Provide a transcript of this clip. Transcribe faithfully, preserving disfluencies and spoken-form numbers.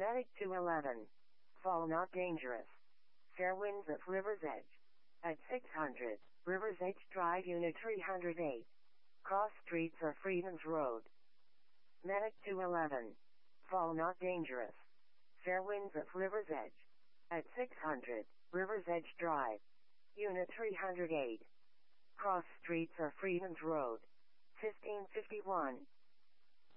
Medic two eleven. Fall not dangerous. Fair winds at River's Edge. At six hundred, River's Edge Drive Unit three hundred eight. Cross streets or Freedom's Road. Medic two eleven. Fall not dangerous. Fair winds at River's Edge. At six hundred, River's Edge Drive. Unit three hundred eight. Cross streets or Freedom's Road. fifteen fifty-one.